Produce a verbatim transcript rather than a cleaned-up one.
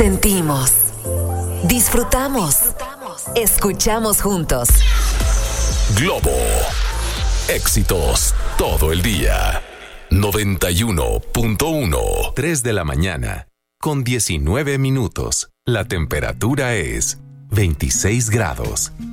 Sentimos, disfrutamos, escuchamos juntos. Globo, éxitos todo el día. noventa y uno punto uno. tres de la mañana, con diecinueve minutos. La temperatura es veintiséis grados.